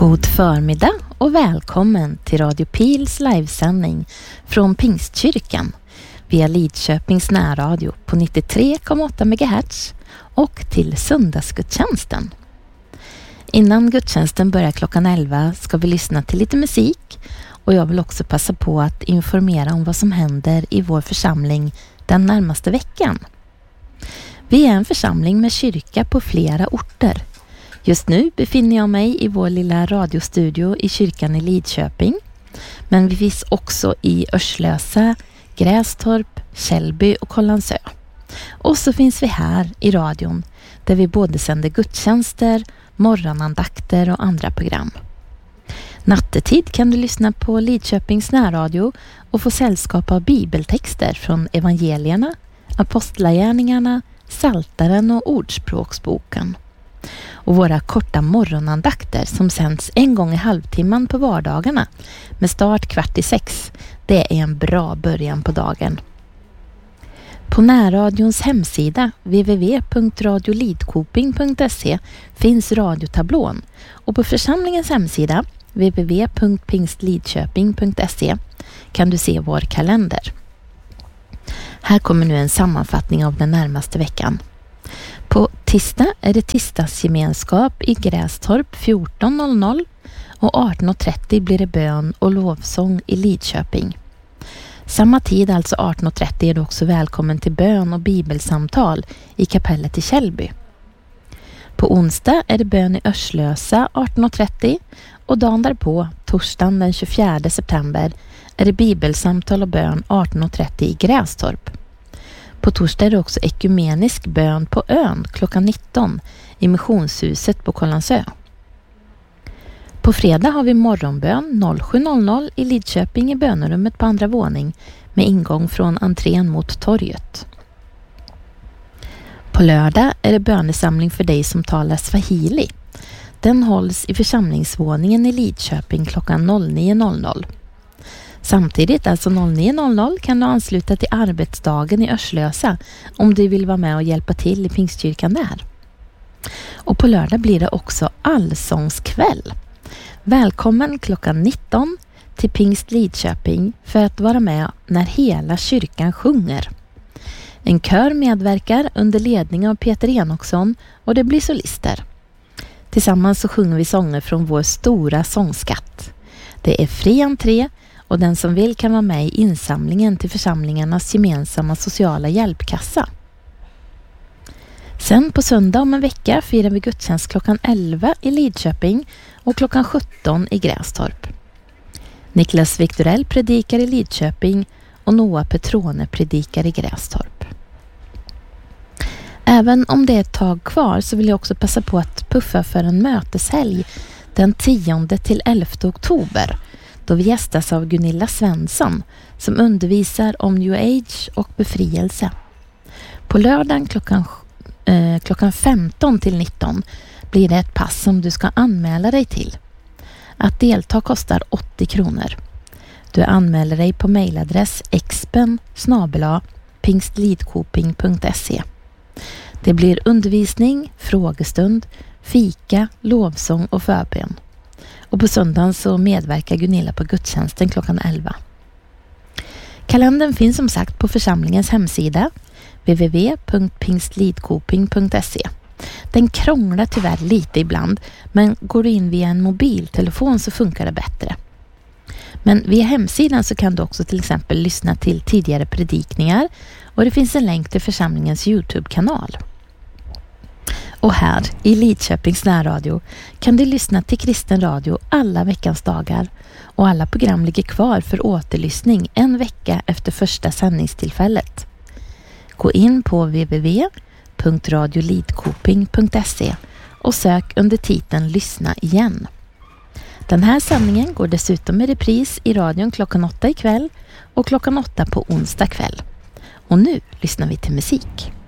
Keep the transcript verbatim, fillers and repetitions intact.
God förmiddag och välkommen till Radio Pils livesändning från Pingstkyrkan via Lidköpings närradio på nittiotre komma åtta megahertz och till söndagsgudstjänsten. Innan gudstjänsten börjar klockan elva ska vi lyssna till lite musik och jag vill också passa på att informera om vad som händer i vår församling den närmaste veckan. Vi är en församling med kyrka på flera orter. Just nu befinner jag mig i vår lilla radiostudio i kyrkan i Lidköping. Men vi finns också i Örslösa, Grästorp, Källby och Kållandsö. Och så finns vi här i radion där vi både sänder gudstjänster, morgonandakter och andra program. Nattetid kan du lyssna på Lidköpings närradio och få sällskap av bibeltexter från evangelierna, apostlagärningarna, Psaltaren och ordspråksboken. Och våra korta morgonandakter som sänds en gång i halvtimman på vardagarna med start kvart i sex, det är en bra början på dagen. På närradions hemsida w w w punkt radio lidkoping punkt se finns radiotablån och på församlingens hemsida w w w punkt pingstlidköping punkt se kan du se vår kalender. Här kommer nu en sammanfattning av den närmaste veckan. På tisdag är det tisdagsgemenskap i Grästorp fjorton noll noll och arton trettio blir det bön och lovsång i Lidköping. Samma tid, alltså arton trettio, är du också välkommen till bön och bibelsamtal i kapellet i Källby. På onsdag är det bön i Örslösa arton trettio och dagen därpå, torsdagen den tjugofjärde september, är det bibelsamtal och bön arton trettio i Grästorp. På torsdag är det också ekumenisk bön på ön klockan nitton i missionshuset på Kållandsö. På fredag har vi morgonbön sju noll noll i Lidköping i bönerummet på andra våning med ingång från entrén mot torget. På lördag är det bönesamling för dig som talar swahili. Den hålls i församlingsvåningen i Lidköping klockan nio noll noll. Samtidigt, alltså nio noll noll, kan du ansluta till arbetsdagen i Örslösa om du vill vara med och hjälpa till i Pingstkyrkan där. Och på lördag blir det också allsångskväll. Välkommen klockan nitton till Pingst Lidköping för att vara med när hela kyrkan sjunger. En kör medverkar under ledning av Peter Enoksson och det blir solister. Tillsammans så sjunger vi sånger från vår stora sångskatt. Det är fri entré och den som vill kan vara med i insamlingen till församlingarnas gemensamma sociala hjälpkassa. Sen på söndag om en vecka firar vi gudstjänst klockan elva i Lidköping och klockan sjutton i Grästorp. Niklas Viktorell predikar i Lidköping och Noah Petrone predikar i Grästorp. Även om det är ett tag kvar så vill jag också passa på att puffa för en möteshelg den tionde till elfte oktober då vi gästas av Gunilla Svensson som undervisar om New Age och befrielse. På lördagen klockan, eh, klockan femton till nitton blir det ett pass som du ska anmäla dig till. Att delta kostar åttio kronor. Du anmäler dig på mejladress expen snabel-a pingstlidkoping punkt se. Det blir undervisning, frågestund, fika, lovsång och förbön. Och på söndagen så medverkar Gunilla på gudstjänsten klockan elva. Kalendern finns som sagt på församlingens hemsida w w w punkt pingstlidkoping punkt se. Den krånglar tyvärr lite ibland, men går du in via en mobiltelefon så funkar det bättre. Men via hemsidan så kan du också till exempel lyssna till tidigare predikningar och det finns en länk till församlingens YouTube-kanal. Och här i Lidköpings närradio kan du lyssna till kristen radio alla veckans dagar och alla program ligger kvar för återlyssning en vecka efter första sändningstillfället. Gå in på w w w punkt radio lidkoping punkt se och sök under titeln Lyssna igen. Den här sändningen går dessutom i repris i radion klockan åtta ikväll och klockan åtta på onsdag kväll. Och nu lyssnar vi till musik.